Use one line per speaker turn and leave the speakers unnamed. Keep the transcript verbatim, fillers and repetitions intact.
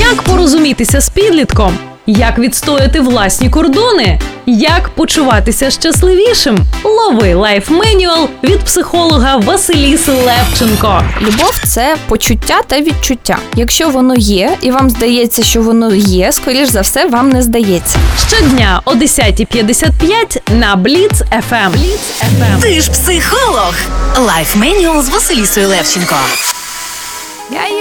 Як порозумітися з підлітком? Як відстояти власні кордони? Як почуватися щасливішим? Лови лайф-менюал від психолога Василіси Левченко.
Любов – це почуття та відчуття. Якщо воно є, і вам здається, що воно є, скоріш за все, вам не здається.
Щодня о десята п'ятдесят п'ять на Бліц еф ем. Бліц еф ем.
Ти ж психолог. Лайф-менюал з Василісою Левченко.